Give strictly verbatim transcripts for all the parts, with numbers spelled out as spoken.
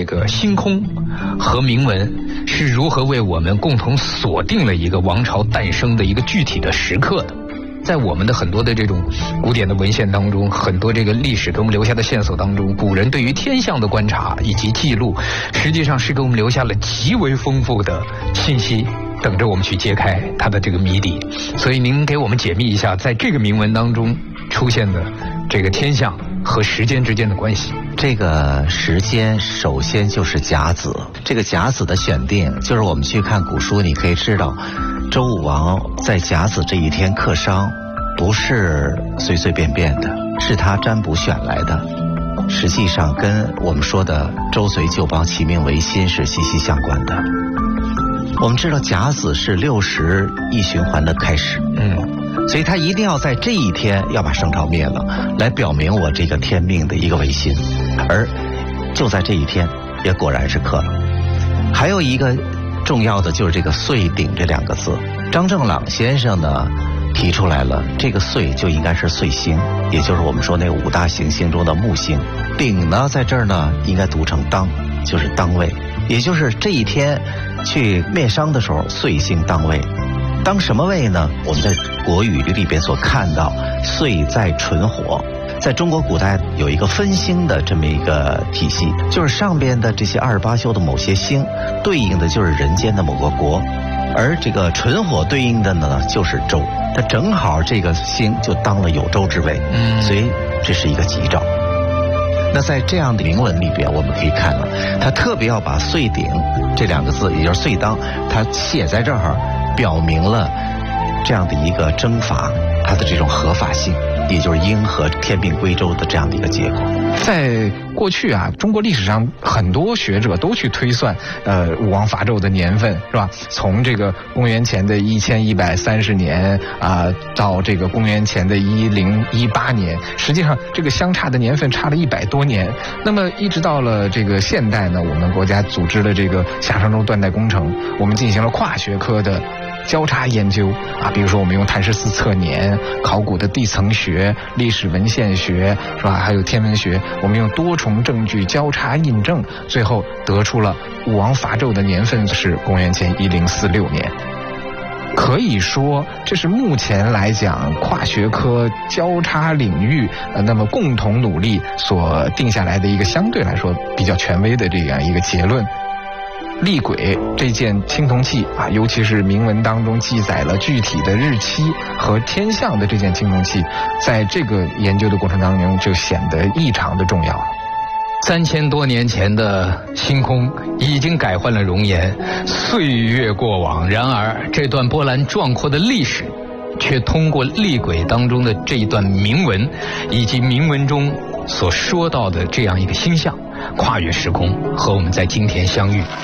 这个星空和铭文是如何为我们共同锁定了一个王朝诞生的一个具体的时刻的。在我们的很多的这种古典的文献当中，很多这个历史给我们留下的线索当中，古人对于天象的观察以及记录，实际上是给我们留下了极为丰富的信息，等着我们去揭开它的这个谜底。所以您给我们解密一下，在这个铭文当中出现的这个天象和时间之间的关系。 这个时间首先就是甲子，这个甲子的选定，就是我们去看古书，你可以知道周武王在甲子这一天克商，不是随随便便的，是他占卜选来的。实际上跟我们说的周随旧邦其命维新是息息相关的。我们知道甲子是六十一循环的开始，嗯，所以他一定要在这一天要把商朝灭了，来表明我这个天命的一个维新。而就在这一天，也果然是克了。还有一个重要的就是这个岁鼎这两个字，张正朗先生呢提出来了，这个岁就应该是岁星，也就是我们说那五大行星中的木星。鼎呢在这儿呢应该读成当，就是当位，也就是这一天去灭商的时候，岁星当位。当什么位呢？我们在国语里边所看到岁在纯火。在中国古代有一个分星的这么一个体系，就是上边的这些二十八宿的某些星对应的就是人间的某个国，而这个纯火对应的呢就是周，它正好这个星就当了有周之位，嗯，所以这是一个吉兆。那在这样的铭文里边，我们可以看到它特别要把岁鼎这两个字，也就是岁当，它写在这儿，表明了这样的一个征伐它的这种合法性，也就是应和天命归周的这样的一个结果。 在过去啊，中国历史上很多学者都去推算呃武王伐纣的年份，是吧？从这个公元前的一千一百三十年啊、呃，到这个公元前的一零一八年，实际上这个相差的年份差了一百多年。那么一直到了这个现代呢，我们国家组织了这个夏商周断代工程，我们进行了跨学科的交叉研究啊，比如说我们用碳十四测年、考古的地层学、历史文献学，是吧？还有天文学，我们用多重证据交叉印证，最后得出了武王伐纣的年份是公元前一零四六年。可以说，这是目前来讲跨学科交叉领域呃，那么共同努力所定下来的一个相对来说比较权威的这样一个结论。厉鬼这件青铜器啊，尤其是铭文当中记载了具体的日期和天象的这件青铜器，在这个研究的过程当中就显得异常的重要了。 三千多年前的星空已经改换了容颜，岁月过往，然而这段波澜壮阔的历史却通过厉鬼当中的这一段铭文以及铭文中所说到的这样一个星象，跨越时空和我们在今天相遇。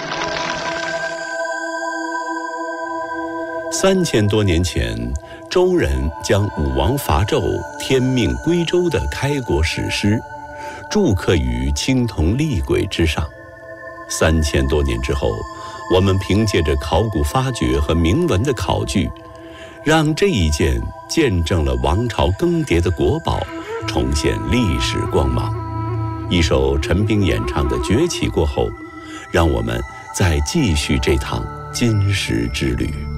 三千多年前，周人将武王伐纣、天命归周的开国史诗铸刻于青铜厉鬼之上。三千多年之后，我们凭借着考古发掘和铭文的考据，让这一件见证了王朝更迭的国宝重现历史光芒。一首陈冰演唱的《崛起》过后，让我们再继续这趟金石之旅。